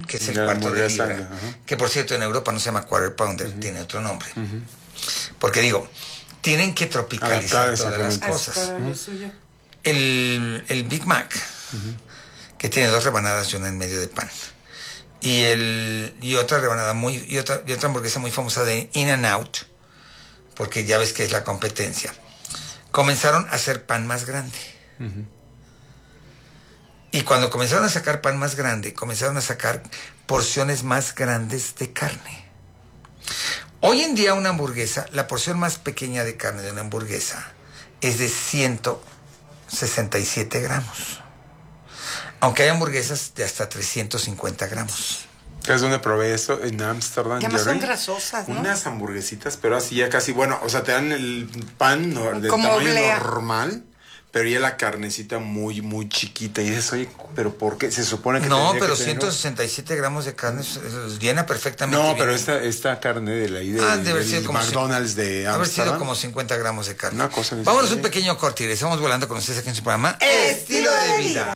que es el La cuarto de hamburguesa, libra, ajá. que por cierto en Europa no se llama Quarter Pounder, tiene otro nombre. Porque digo, tienen que tropicalizar Adaptar, todas las exactamente. cosas. Para lo suyo. El Big Mac, que tiene 2 rebanadas y una en medio de pan. Y otra rebanada y otra hamburguesa muy famosa de In-N-Out, porque ya ves que es la competencia. Comenzaron a hacer pan más grande. Y cuando comenzaron a sacar pan más grande, comenzaron a sacar porciones más grandes de carne. Hoy en día una hamburguesa, la porción más pequeña de carne de una hamburguesa es de 167 gramos. Aunque hay hamburguesas de hasta 350 gramos. Que es donde probé eso en Ámsterdam, Que además son Jerry. grasosas, ¿no? Unas hamburguesitas, pero así ya casi, bueno, o sea, te dan el pan de Como tamaño oblea. normal, pero ya la carnecita muy, muy chiquita. Y dices, oye, ¿pero por qué? Se supone que No, tendría pero que tener- 167 gramos de carne llena perfectamente No, bien. pero esta carne de la de De haber sido como McDonald's de haber sido Ámsterdam. como 50 gramos de carne. Una cosa de Vámonos esas, un sí. pequeño corte y regresamos volando con ustedes aquí en su programa Estilo de Vida.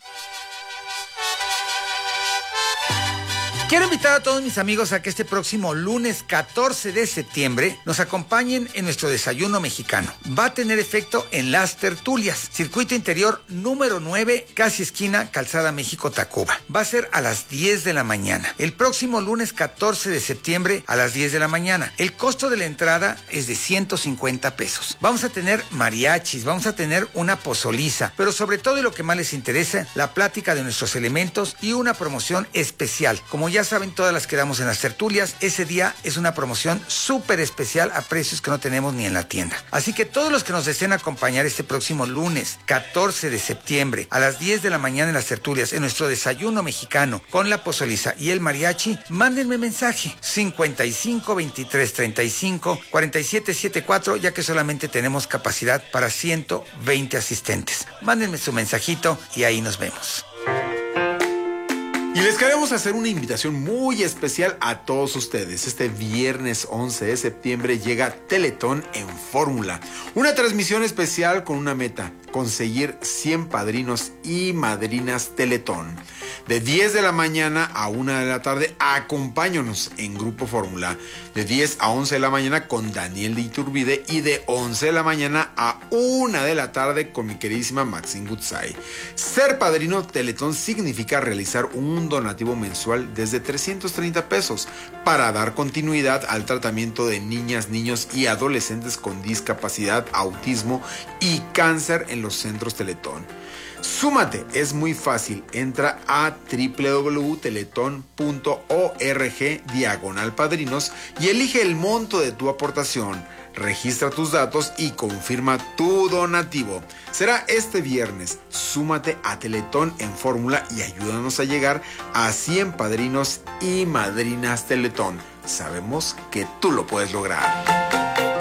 Quiero invitar a todos mis amigos a que este próximo lunes 14 de septiembre nos acompañen en nuestro desayuno mexicano. Va a tener efecto en Las Tertulias, circuito interior número 9, casi esquina Calzada México-Tacuba. Va a ser a las 10 de la mañana. El próximo lunes 14 de septiembre a las 10 de la mañana. El costo de la entrada es de 150 pesos. Vamos a tener mariachis, vamos a tener una pozoliza, pero sobre todo y lo que más les interesa, la plática de nuestros elementos y una promoción especial. Como ya saben, todas las que damos en las tertulias, ese día es una promoción súper especial a precios que no tenemos ni en la tienda. Así que todos los que nos deseen acompañar este próximo lunes 14 de septiembre a las 10 de la mañana en las tertulias, en nuestro desayuno mexicano con la pozoliza y el mariachi, mándenme mensaje 55 23 35 47 74, ya que solamente tenemos capacidad para 120 asistentes. Mándenme su mensajito y ahí nos vemos. Y les queremos hacer una invitación muy especial a todos ustedes. Este viernes 11 de septiembre llega Teletón en Fórmula. Una transmisión especial con una meta: conseguir 100 padrinos y madrinas Teletón. De 10 de la mañana a 1 de la tarde, acompáñanos en Grupo Fórmula. De 10 a 11 de la mañana con Daniel de Iturbide. Y de 11 de la mañana a 1 de la tarde con mi queridísima Maxine Goodside. Ser padrino Teletón significa realizar un donativo mensual desde 330 pesos para dar continuidad al tratamiento de niñas, niños y adolescentes con discapacidad, autismo y cáncer en los centros Teletón. Súmate, es muy fácil. Entra a www.teleton.org/padrinos y elige el monto de tu aportación. Registra tus datos y confirma tu donativo. Será este viernes. Súmate a Teletón en Fórmula y ayúdanos a llegar a 100 padrinos y madrinas Teletón. Sabemos que tú lo puedes lograr.